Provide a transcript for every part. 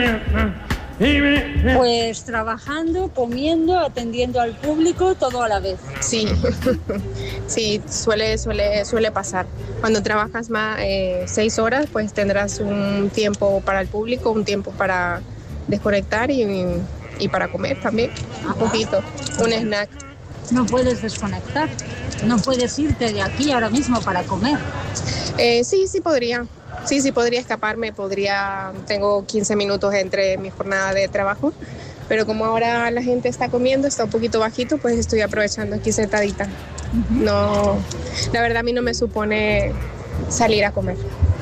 Pues trabajando, comiendo, atendiendo al público, todo a la vez. Sí, sí, suele pasar. Cuando trabajas más 6 horas, pues tendrás un tiempo para el público, un tiempo para desconectar y para comer también, un poquito, un snack. No puedes desconectar, no puedes irte de aquí ahora mismo para comer. Sí podría. Sí, podría escaparme, tengo 15 minutos entre mi jornada de trabajo, pero como ahora la gente está comiendo, está un poquito bajito, pues estoy aprovechando aquí sentadita. No, la verdad a mí no me supone salir a comer.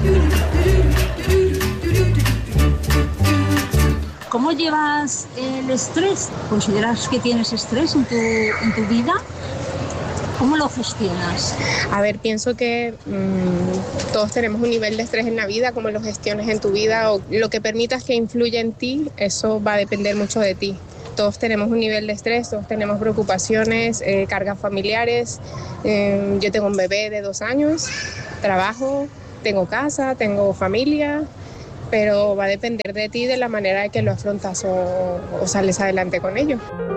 ¿Cómo llevas el estrés? ¿Consideras que tienes estrés en tu vida? ¿Cómo lo gestionas? A ver, pienso que todos tenemos un nivel de estrés en la vida, como lo gestiones en tu vida o lo que permitas que influya en ti, eso va a depender mucho de ti. Todos tenemos un nivel de estrés, todos tenemos preocupaciones, cargas familiares. Yo tengo un bebé de 2 años, trabajo, tengo casa, tengo familia, pero va a depender de ti, de la manera en que lo afrontas o sales adelante con ello.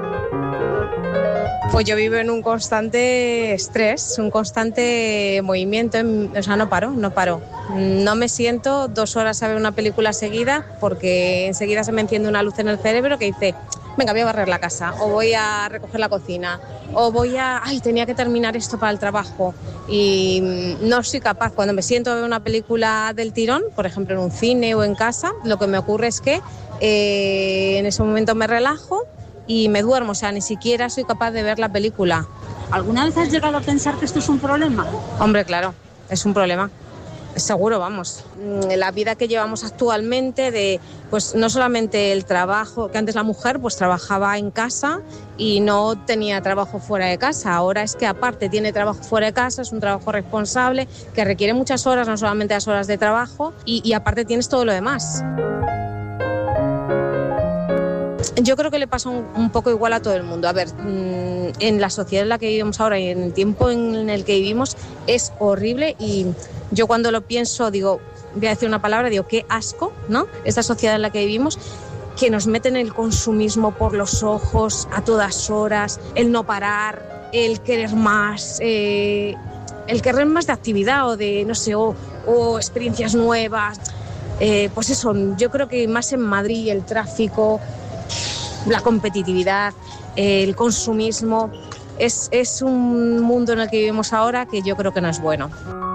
Pues yo vivo en un constante estrés, un constante movimiento, o sea, no paro. No me siento 2 horas a ver una película seguida porque enseguida se me enciende una luz en el cerebro que dice, venga, voy a barrer la casa, o voy a recoger la cocina, o tenía que terminar esto para el trabajo. Y no soy capaz, cuando me siento a ver una película del tirón, por ejemplo en un cine o en casa, lo que me ocurre es que en ese momento me relajo y me duermo, o sea, ni siquiera soy capaz de ver la película. ¿Alguna vez has llegado a pensar que esto es un problema? Hombre, claro, es un problema. Seguro, vamos. La vida que llevamos actualmente pues no solamente el trabajo, que antes la mujer pues trabajaba en casa y no tenía trabajo fuera de casa. Ahora es que aparte tiene trabajo fuera de casa, es un trabajo responsable que requiere muchas horas, no solamente las horas de trabajo, y aparte tienes todo lo demás. Yo creo que le pasa un poco igual a todo el mundo. A ver, en la sociedad en la que vivimos ahora y en el tiempo en el que vivimos es horrible y yo cuando lo pienso digo, voy a decir una palabra, digo, qué asco, ¿no? Esta sociedad en la que vivimos, que nos meten el consumismo por los ojos a todas horas, el no parar, el querer más de actividad o de, no sé, o experiencias nuevas. Pues eso, yo creo que más en Madrid el tráfico, la competitividad, el consumismo, es un mundo en el que vivimos ahora que yo creo que no es bueno.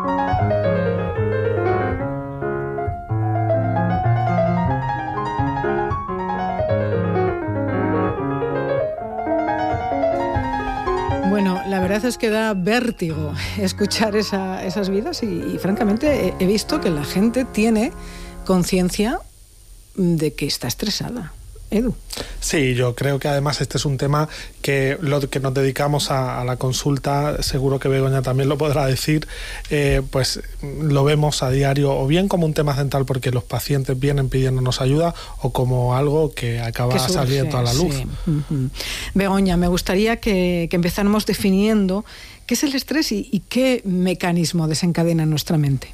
Bueno, la verdad es que da vértigo escuchar esas vidas y francamente he visto que la gente tiene conciencia de que está estresada. Edu. Sí, yo creo que además este es un tema que lo que nos dedicamos a la consulta, seguro que Begoña también lo podrá decir, pues lo vemos a diario o bien como un tema central porque los pacientes vienen pidiéndonos ayuda o como algo que acaba saliendo a la luz. Sí. Uh-huh. Begoña, me gustaría que empezáramos definiendo qué es el estrés y qué mecanismo desencadena en nuestra mente.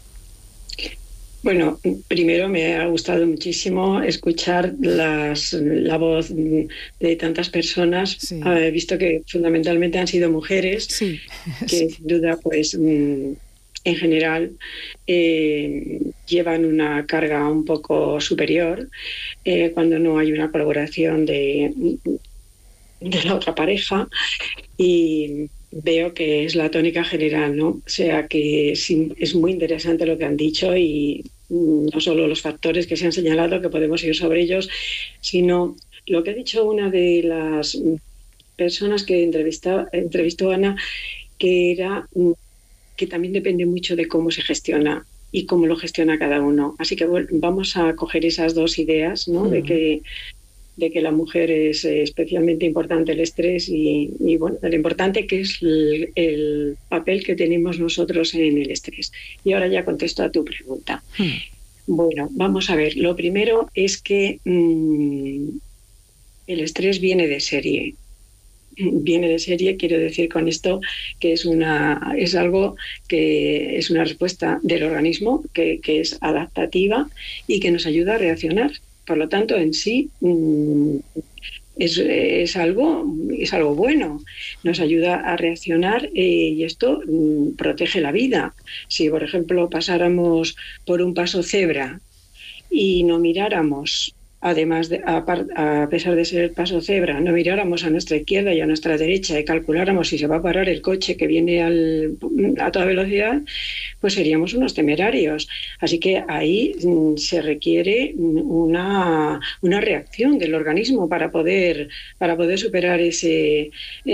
Bueno, primero me ha gustado muchísimo escuchar la voz de tantas personas. Sí. He visto que fundamentalmente han sido mujeres, sí. Que sin duda, pues, en general llevan una carga un poco superior cuando no hay una colaboración de la otra pareja y veo que es la tónica general, ¿no? O sea que sí, es muy interesante lo que han dicho y no solo los factores que se han señalado, que podemos ir sobre ellos, sino lo que ha dicho una de las personas que entrevistó Ana, que era que también depende mucho de cómo se gestiona y cómo lo gestiona cada uno. Así que bueno, vamos a coger esas dos ideas, ¿no? De que la mujer es especialmente importante el estrés y bueno, lo importante que es el papel que tenemos nosotros en el estrés. Y ahora ya contesto a tu pregunta. Bueno, vamos a ver. Lo primero es que el estrés viene de serie. Viene de serie, quiero decir con esto que es algo que es una respuesta del organismo que es adaptativa y que nos ayuda a reaccionar Por lo tanto, en sí es algo bueno, nos ayuda a reaccionar y esto protege la vida. Si, por ejemplo, pasáramos por un paso cebra y no miráramos, además a pesar de ser el paso cebra, no miráramos a nuestra izquierda y a nuestra derecha y calculáramos si se va a parar el coche que viene a toda velocidad, pues seríamos unos temerarios. Así que ahí se requiere una reacción del organismo para poder superar ese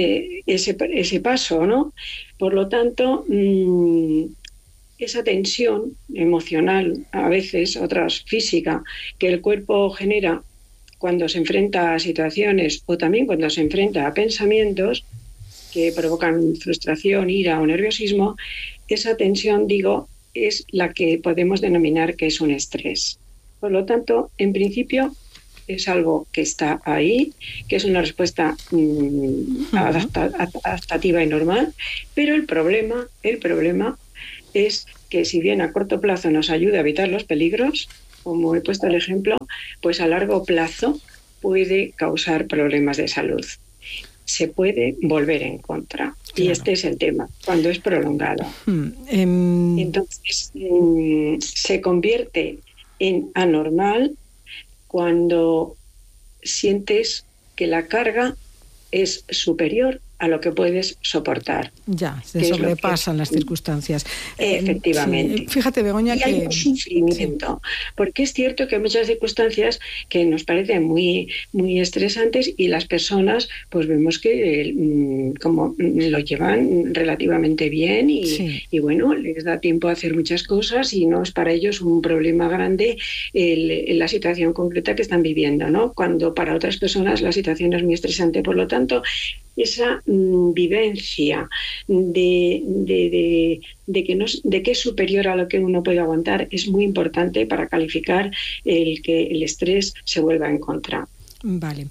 paso, ¿no? Por lo tanto, esa tensión emocional, a veces, otras física, que el cuerpo genera cuando se enfrenta a situaciones o también cuando se enfrenta a pensamientos que provocan frustración, ira o nerviosismo, esa tensión, es la que podemos denominar que es un estrés. Por lo tanto, en principio, es algo que está ahí, que es una respuesta adaptativa y normal, pero el problema es que si bien a corto plazo nos ayuda a evitar los peligros, como he puesto el ejemplo, pues a largo plazo puede causar problemas de salud. Se puede volver en contra. Claro. Y este es el tema, cuando es prolongado. Entonces, se convierte en anormal cuando sientes que la carga es superior a lo que puedes soportar. Ya, se sobrepasan las circunstancias. Efectivamente. Sí. Fíjate, Begoña, y hay un sufrimiento, porque es cierto que hay muchas circunstancias que nos parecen muy, muy estresantes y las personas pues vemos que como lo llevan relativamente bien y bueno, les da tiempo a hacer muchas cosas y no es para ellos un problema grande la situación concreta que están viviendo, ¿no? Cuando para otras personas la situación es muy estresante. Por lo tanto, esa vivencia de que es superior a lo que uno puede aguantar es muy importante para calificar que el estrés se vuelva en contra. Vale.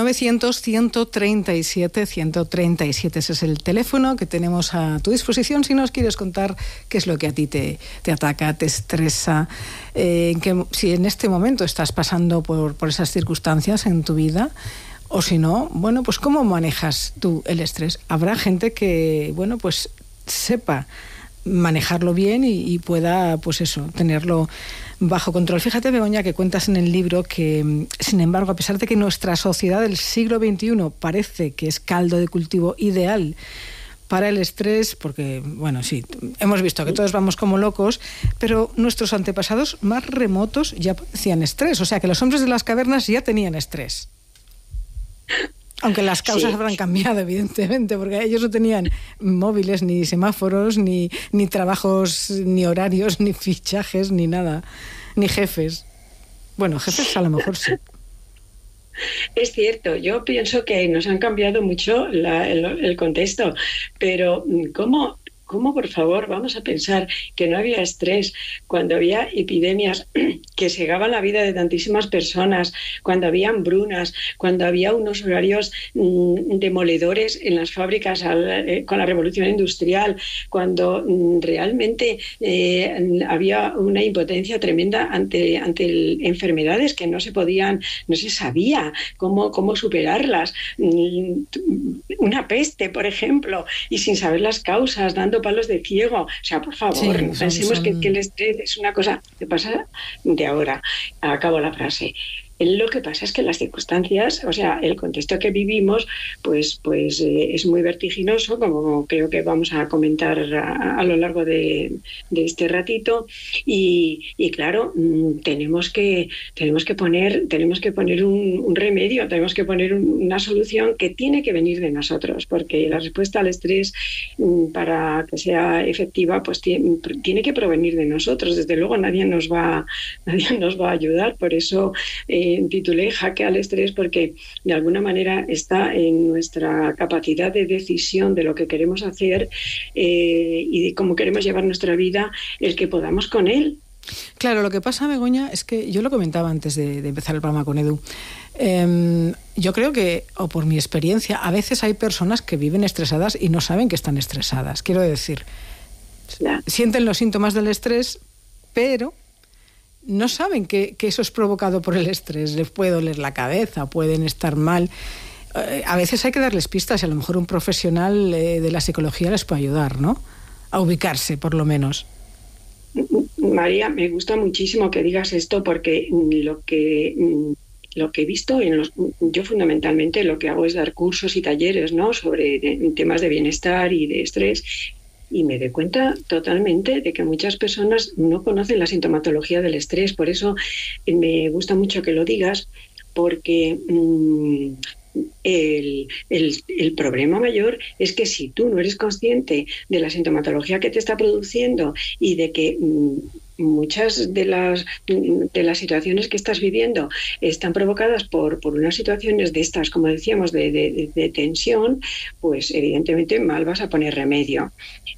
900-137-137, ese es el teléfono que tenemos a tu disposición si nos quieres contar qué es lo que a ti te ataca, te estresa, si en este momento estás pasando por esas circunstancias en tu vida. O si no, bueno, pues ¿cómo manejas tú el estrés? Habrá gente que, bueno, pues sepa manejarlo bien y pueda, pues eso, tenerlo bajo control. Fíjate, Begoña, que cuentas en el libro que, sin embargo, a pesar de que nuestra sociedad del siglo XXI parece que es caldo de cultivo ideal para el estrés, porque, bueno, sí, hemos visto que todos vamos como locos, pero nuestros antepasados más remotos ya padecían estrés, o sea que los hombres de las cavernas ya tenían estrés. Aunque las causas habrán cambiado, evidentemente, porque ellos no tenían móviles, ni semáforos, ni trabajos, ni horarios, ni fichajes, ni nada, ni jefes. Bueno, jefes a lo mejor sí. Es cierto, yo pienso que nos han cambiado mucho el contexto, pero ¿cómo, por favor, vamos a pensar que no había estrés cuando había epidemias que cegaban la vida de tantísimas personas, cuando había hambrunas, cuando había unos horarios demoledores en las fábricas con la revolución industrial, cuando realmente había una impotencia tremenda ante enfermedades que no se sabía cómo superarlas, una peste, por ejemplo, y sin saber las causas, dando palos de ciego. O sea, por favor, pensemos que el estrés es una cosa que pasa de ahora. Acabo la frase. Lo que pasa es que las circunstancias, o sea, el contexto que vivimos, pues es muy vertiginoso, como creo que vamos a comentar a lo largo de este ratito, y claro, tenemos que poner un remedio, tenemos que poner una solución que tiene que venir de nosotros, porque la respuesta al estrés, para que sea efectiva, pues tiene que provenir de nosotros. Desde luego nadie nos va a ayudar, por eso titulé Jaque al estrés, porque de alguna manera está en nuestra capacidad de decisión de lo que queremos hacer y de cómo queremos llevar nuestra vida, el que podamos con él. Claro, lo que pasa, Begoña, es que yo lo comentaba antes de empezar el programa con Edu. Yo creo que, o por mi experiencia, a veces hay personas que viven estresadas y no saben que están estresadas. Quiero decir, sienten los síntomas del estrés, pero no saben que eso es provocado por el estrés. Les puede doler la cabeza, pueden estar mal. A veces hay que darles pistas y a lo mejor un profesional de la psicología les puede ayudar, ¿no? A ubicarse, por lo menos. María, me gusta muchísimo que digas esto porque lo que he visto yo fundamentalmente lo que hago es dar cursos y talleres, ¿no?, sobre temas de bienestar y de estrés, y me doy cuenta totalmente de que muchas personas no conocen la sintomatología del estrés. Por eso me gusta mucho que lo digas, porque el problema mayor es que si tú no eres consciente de la sintomatología que te está produciendo y de que muchas de las situaciones que estás viviendo están provocadas por unas situaciones de estas, como decíamos, de tensión, pues evidentemente mal vas a poner remedio.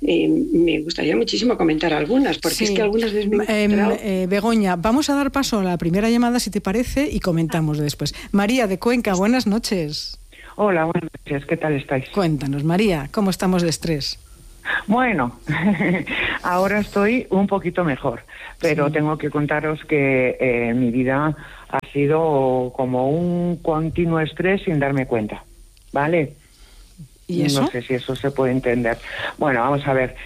Me gustaría muchísimo comentar algunas, porque sí, es que algunas veces me he encontrado... Begoña, vamos a dar paso a la primera llamada, si te parece, y comentamos después. María, de Cuenca, buenas noches. Hola, buenas noches, ¿qué tal estáis? Cuéntanos, María, ¿cómo estamos de estrés? Bueno, ahora estoy un poquito mejor, pero sí, tengo que contaros que mi vida ha sido como un continuo estrés sin darme cuenta, ¿vale? ¿Y eso? No sé si eso se puede entender. Bueno, vamos a ver,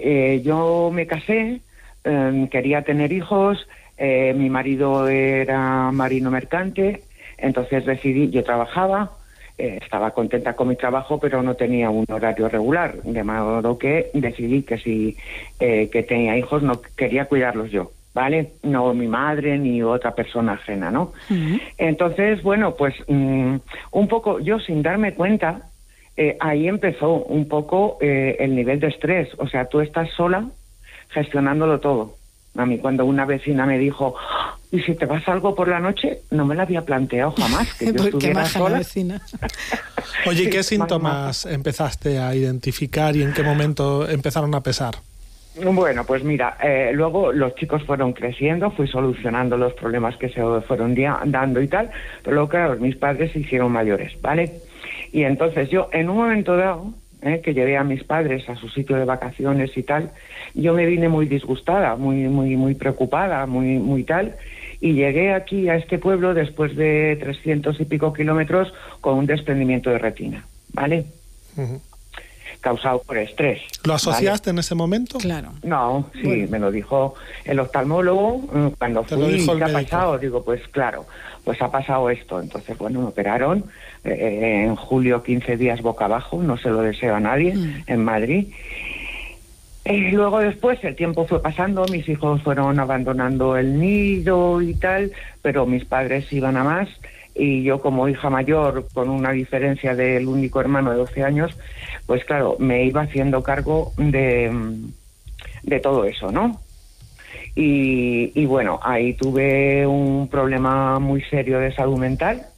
yo me casé, quería tener hijos, mi marido era marino mercante, entonces decidí, yo trabajaba, estaba contenta con mi trabajo, pero no tenía un horario regular, de modo que decidí que si que tenía hijos no quería cuidarlos yo, ¿vale? No mi madre ni otra persona ajena, ¿no? Uh-huh. Entonces, bueno, pues un poco yo sin darme cuenta, ahí empezó un poco el nivel de estrés. O sea, tú estás sola gestionándolo todo. A mí cuando una vecina me dijo, ¿y si te pasa algo por la noche? No me lo había planteado jamás, que yo estuviera sola. La vecina. Oye, ¿y qué síntomas empezaste a identificar y en qué momento empezaron a pesar? Bueno, pues mira, luego los chicos fueron creciendo, fui solucionando los problemas que se fueron dando y tal, pero luego, claro, mis padres se hicieron mayores, ¿vale? Y entonces yo, en un momento dado, que llevé a mis padres a su sitio de vacaciones y tal, yo me vine muy disgustada, muy preocupada, muy tal, y llegué aquí a este pueblo después de 300 y pico kilómetros con un desprendimiento de retina, ¿vale? Uh-huh. Causado por estrés. ¿Lo asociaste, ¿vale?, en ese momento? Claro. No, sí, bueno, me lo dijo el oftalmólogo cuando fui. ¿Qué ha pasado? Digo, pues claro, pues ha pasado esto. Entonces, bueno, me operaron en julio, 15 días boca abajo, no se lo deseo a nadie, en Madrid. Luego después el tiempo fue pasando, mis hijos fueron abandonando el nido y tal, pero mis padres iban a más. Y yo, como hija mayor, con una diferencia del único hermano de 12 años, pues claro, me iba haciendo cargo de todo eso, ¿no? Y bueno, ahí tuve un problema muy serio de salud mental.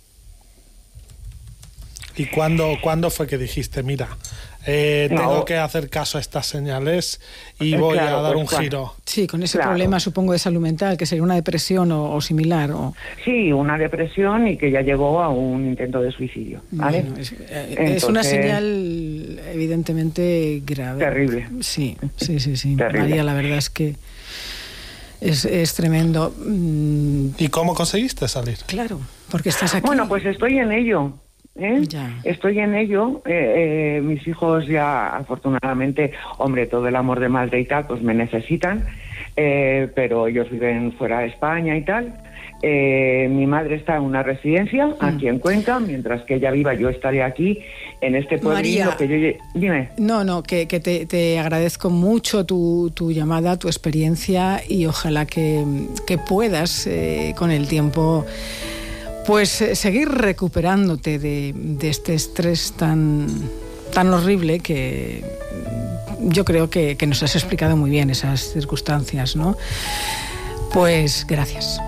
¿Y cuándo fue que dijiste, mira, tengo que hacer caso a estas señales y voy a dar un giro? Sí, con ese problema, supongo, de salud mental, que sería una depresión o similar. Sí, una depresión y que ya llegó a un intento de suicidio, ¿vale? Bueno, es una señal evidentemente grave. Terrible. Sí. Terrible. María, la verdad es que es tremendo. ¿Y cómo conseguiste salir? Claro, porque estás aquí. Bueno, pues estoy en ello. Estoy en ello. Mis hijos ya, afortunadamente, hombre, todo el amor de madre y tal, pues me necesitan, pero ellos viven fuera de España y tal. Mi madre está en una residencia aquí en Cuenca, mientras que ella viva, yo estaré aquí en este pueblito que yo... Dime. No, que te agradezco mucho tu llamada, tu experiencia, y ojalá que puedas con el tiempo pues seguir recuperándote de este estrés tan horrible que yo creo que nos has explicado muy bien esas circunstancias, ¿no? Pues gracias.